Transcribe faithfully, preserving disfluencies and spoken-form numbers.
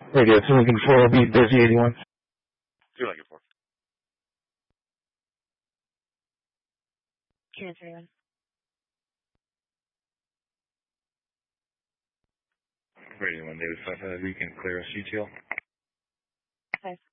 Radio two Lincoln four, be busy eighty-one. two Lincoln four. Transfer anyone. Radio one, David five five, you can clear us C T L. Five.